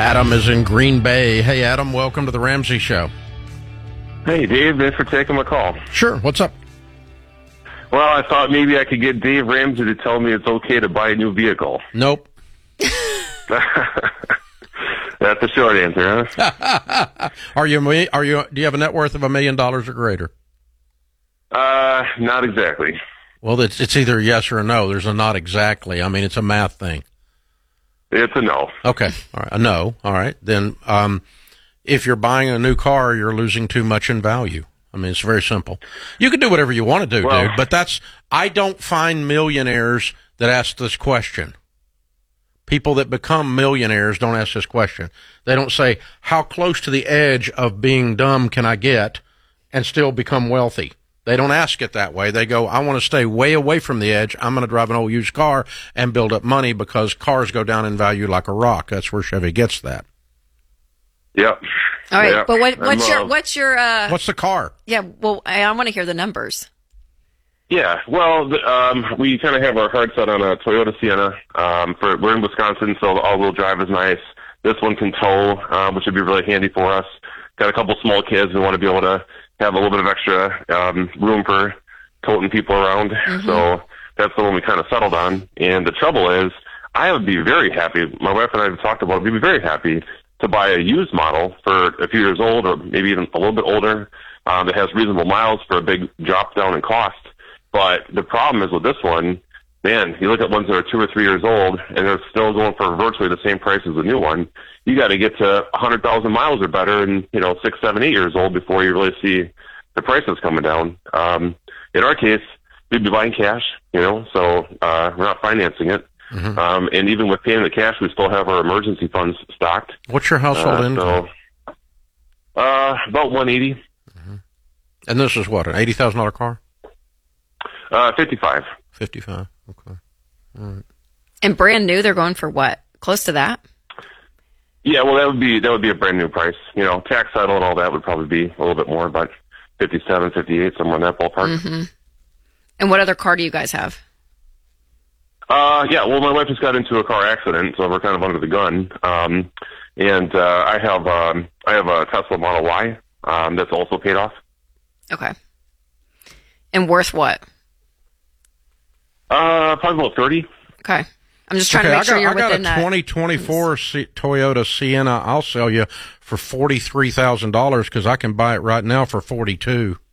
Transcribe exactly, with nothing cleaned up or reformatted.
Adam is in Green Bay. Hey, Adam, welcome to the Ramsey Show. Hey, Dave, thanks for taking my call. Sure, what's up? Well, I thought maybe I could get Dave Ramsey to tell me it's okay to buy a new vehicle. Nope. That's the short answer, huh? Are you? Are you? Do you have a net worth of a million dollars or greater? Uh, not exactly. Well, it's it's either a yes or a no. There's a not exactly. I mean, it's a math thing. It's a no. Okay, all right, a no. All right, then. Um, if you're buying a new car, you're losing too much in value. I mean, it's very simple. You can do whatever you want to do, well, dude. But that's. I don't find millionaires that ask this question. People that become millionaires don't ask this question. They don't say, how close to the edge of being dumb can I get and still become wealthy? They don't ask it that way. They go, I want to stay way away from the edge. I'm going to drive an old used car and build up money because cars go down in value like a rock. That's where Chevy gets that. Yep. All right, yep. but what, what's I'm, your uh, what's your uh, what's the car? Yeah, well, I, I want to hear the numbers. Yeah, well, the, um, we kind of have our heart set on a Toyota Sienna. Um, for we're in Wisconsin, so the all-wheel drive is nice. This one can tow, um, which would be really handy for us. Got a couple small kids. We want to be able to have a little bit of extra um, room for toting people around. Mm-hmm. So that's the one we kind of settled on. And the trouble is, I would be very happy. My wife and I have talked about it. We'd be very happy to buy a used model for a few years old, or maybe even a little bit older, um, that has reasonable miles for a big drop down in cost. But the problem is with this one, man, you look at ones that are two or three years old, and they're still going for virtually the same price as the new one. You got to get to one hundred thousand miles or better, and you know, six, seven, eight years old before you really see the prices coming down. Um, in our case, we'd be buying cash, you know, so uh, we're not financing it. Mm-hmm. Um, and even with paying the cash, we still have our emergency funds stocked. What's your household uh, income? So, uh, about one eighty. Mm-hmm. And this is what, an eighty thousand dollar car? Uh, fifty-five. Fifty-five. Okay. All right. And brand new, they're going for what? Close to that? Yeah, well, that would be that would be a brand new price. You know, tax title and all that would probably be a little bit more, but fifty-seven, fifty-eight, somewhere in that ballpark. Mm-hmm. And what other car do you guys have? Uh, yeah, well, my wife just got into a car accident, so we're kind of under the gun. Um, and uh, I have um, I have a Tesla Model Y um, that's also paid off. Okay. And worth what? Uh, probably about thirty. Okay. I'm just trying okay, to make I sure got, you're I got within a that. twenty twenty-four C- Toyota Sienna. I'll sell you for forty-three thousand dollars because I can buy it right now for forty-two.